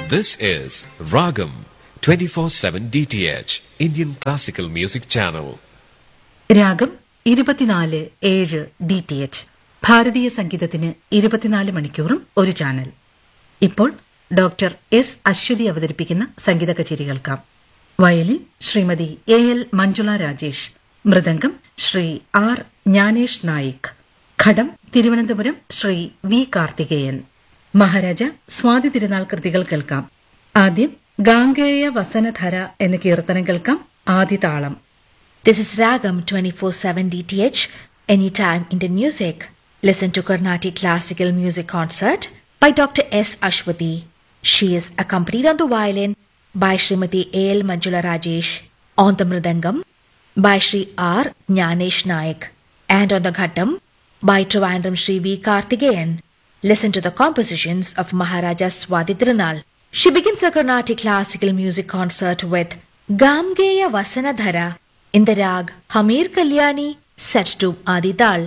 This is Ragam 24/7 DTH Indian Classical Music Channel. രാഗം 24/7 DTH ഭാരതീയ സംഗീതത്തിന് 24 മണിക്കൂറും ഒരു ചാനൽ. ഇപ്പോൾ ഡോക്ടർ എസ് അശ്വതി അവതരിപ്പിക്കുന്ന സംഗീത കച്ചേരി കേൾക്കാം. Violin Shrimati AL Manjula Rajesh, mridangam Shri R Gyanesh Naik, ഘടം തിരുവനന്തപുരം ശ്രീ V കാർത്തികേയൻ. മഹാരാജ സ്വാതി തിരുനാൾ കൃതികൾ കേൾക്കാം. ആദ്യം ഗാംഗേയ വസനധര എന്ന കീർത്തനം കേൾക്കാം. ആദിതാളം. This is Ragam 24/7 DTH, Anytime Indian Music. Listen to Carnatic Classical Music Concert by Dr. S. Ashwati. She is accompanied on the violin by Srimati AL Manjula Rajesh, on the mridangam by Sri R. Jnanesh Naik, and on the ghattam by Trivandrum Sri V. Karthikeyan. Listen to the compositions of Maharaja Swati Tirunal. She begins her Carnatic Classical Music Concert with Gamgeya Vasanadhara in the rag Hamir Kalyani, set to Adi Tal.